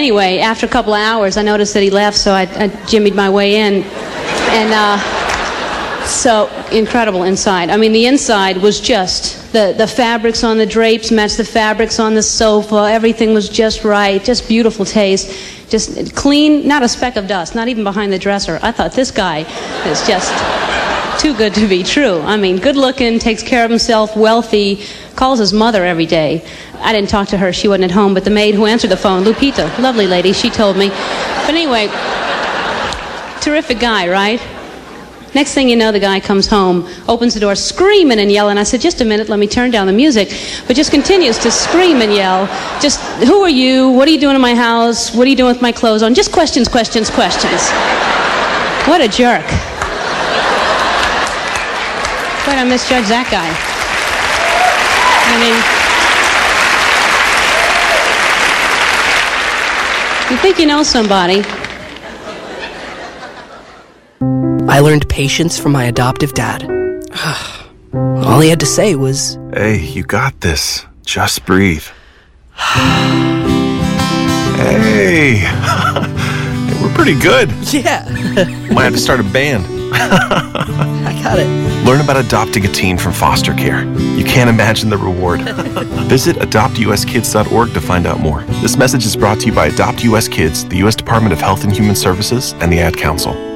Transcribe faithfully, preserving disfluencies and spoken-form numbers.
anyway, after a couple of hours, I noticed that he left, so I, I jimmied my way in. And uh, so incredible inside. I mean, the inside was just, the, the fabrics on the drapes matched the fabrics on the sofa. Everything was just right, just beautiful taste. Just clean, not a speck of dust, not even behind the dresser. I thought, this guy is just too good to be true. I mean, good looking, takes care of himself, wealthy, calls his mother every day. I didn't talk to her, she wasn't at home, but the maid who answered the phone, Lupita, lovely lady, she told me. But anyway, terrific guy, right? Next thing you know, the guy comes home, opens the door, screaming and yelling. I said, just a minute, let me turn down the music. But just continues to scream and yell. Just, who are you? What are you doing in my house? What are you doing with my clothes on? Just questions, questions, questions. What a jerk. Quite I misjudge that guy. I mean, you think you know somebody. I learned patience from my adoptive dad. All he had to say was, "Hey, you got this. Just breathe." Hey, we're pretty good. Yeah. Might have to start a band. I got it. Learn about adopting a teen from foster care. You can't imagine the reward. Visit adopt u s kids dot org to find out more. This message is brought to you by Adopt U S Kids, the U S Department of Health and Human Services, and the Ad Council.